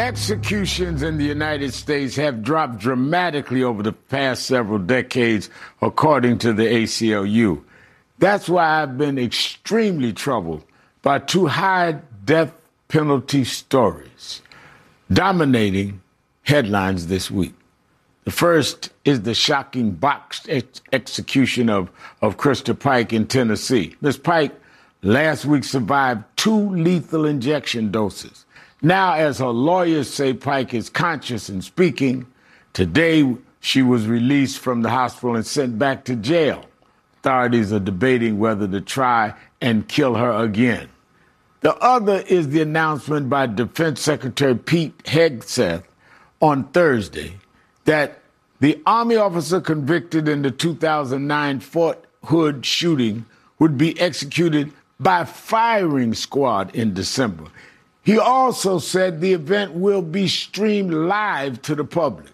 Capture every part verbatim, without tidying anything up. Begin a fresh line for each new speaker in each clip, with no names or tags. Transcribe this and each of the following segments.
Executions in the United States have dropped dramatically over the past several decades, according to the A C L U. That's why I've been extremely troubled by two high death penalty stories dominating headlines this week. The first is the shocking botched ex- execution of, of Krista Pike in Tennessee. Miz Pike last week survived two lethal injection doses. Now, as her lawyers say, Pike is conscious and speaking. Today, she was released from the hospital and sent back to jail. Authorities are debating whether to try and kill her again. The other is the announcement by Defense Secretary Pete Hegseth on Thursday that the Army officer convicted in the two thousand nine Fort Hood shooting would be executed by firing squad in December. He also said the event will be streamed live to the public.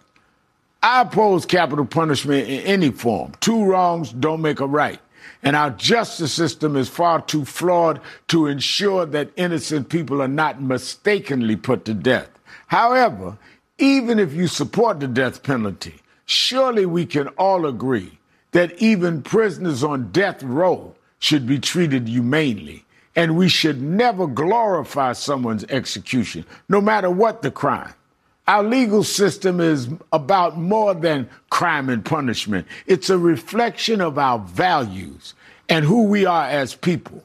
I oppose capital punishment in any form. Two wrongs don't make a right. And our justice system is far too flawed to ensure that innocent people are not mistakenly put to death. However, even if you support the death penalty, surely we can all agree that even prisoners on death row should be treated humanely. And we should never glorify someone's execution, no matter what the crime. Our legal system is about more than crime and punishment. It's a reflection of our values and who we are as people.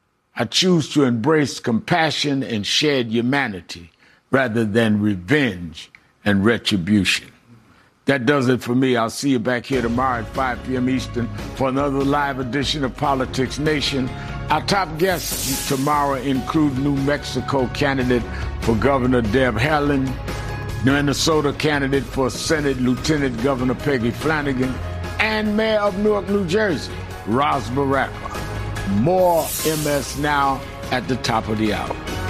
I choose to embrace compassion and shared humanity rather than revenge and retribution. That does it for me. I'll see you back here tomorrow at five p.m. Eastern for another live edition of Politics Nation. Our top guests tomorrow include New Mexico candidate for Governor Deb Haaland, Minnesota candidate for Senate Lieutenant Governor Peggy Flanagan, and Mayor of Newark, New Jersey, Ras Baraka. More M S Now at the top of the hour.